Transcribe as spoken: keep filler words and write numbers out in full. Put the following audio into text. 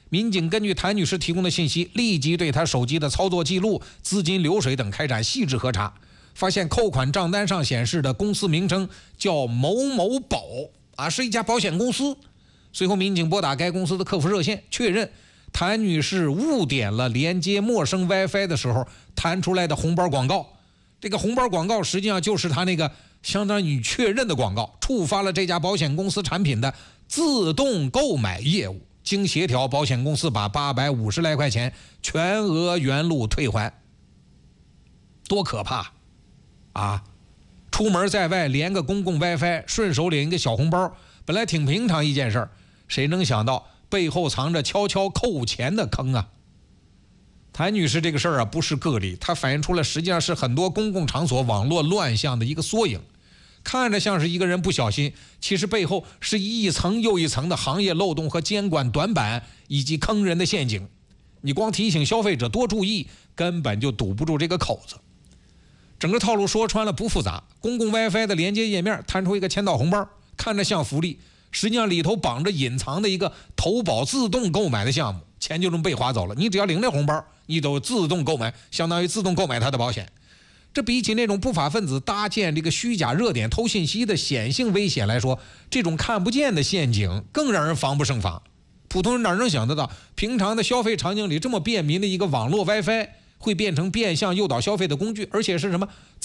民警根据谭女士提供的信息，立即对她手机的操作记录、资金流水等开展细致核查，发现扣款账单上显示的公司名称叫某某保啊，是一家保险公司。随后民警拨打该公司的客服热线，确认谭女士误点了连接陌生 WiFi 的时候弹出来的红包广告。这个红包广告实际上就是他那个相当于确认的广告，触发了这家保险公司产品的自动购买业务。经协调，保险公司把八百五十来块钱全额原路退还。多可怕啊！出门在外连个公共 WiFi， 顺手领一个小红包，本来挺平常一件事，谁能想到背后藏着悄悄扣钱的坑啊！谭女士这个事儿啊，不是个例，它反映出来实际上是很多公共场所网络乱象的一个缩影。看着像是一个人不小心，其实背后是一层又一层的行业漏洞和监管短板，以及坑人的陷阱。你光提醒消费者多注意，根本就堵不住这个口子。整个套路说穿了不复杂，公共 WiFi 的连接页面弹出一个签到红包，看着像福利，实际上里头绑着隐藏的一个投保自动购买的项目，钱就这么被划走了。你只要领这红包，你都自动购买，相当于自动购买他的保险。这比起那种不法分子搭建这个虚假热点偷信息的显性危险来说，这种看不见的陷阱更让人防不胜防。普通人哪能想得到，平常的消费场景里这么便民的一个网络 WiFi 会变成变相诱导消费的工具，而且是什么